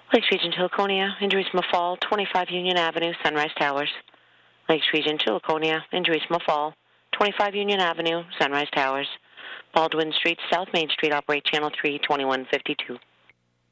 Lakes Region to Laconia, injuries Mafall, 25 Union Avenue, Sunrise Towers. Lakes Region to Laconia, injuries Mafall, 25 Union Avenue, Sunrise Towers. Baldwin Street, South Main Street, operate Channel 3, 2152.